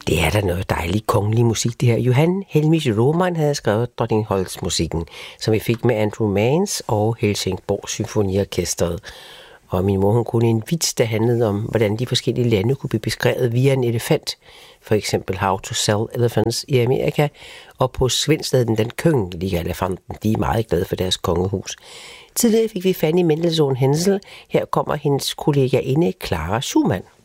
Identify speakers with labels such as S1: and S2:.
S1: Det er da noget dejlig kongelig musik, det her. Johan Helmich Roman havde skrevet Drottningholdsmusikken, som vi fik med Andrew Mans og Helsingborg Symfoniorkestret. Og min mor, hun kunne en vits, der handlede om, hvordan de forskellige lande kunne blive beskrevet via en elefant. For eksempel How to Sell Elephants i Amerika, og på svensk hed den kongelige elefanten. De er meget glade for deres kongehus. Tidligere fik vi Fanny Mendelssohn Hensel. Her kommer hendes kollega inde, Clara Schumann.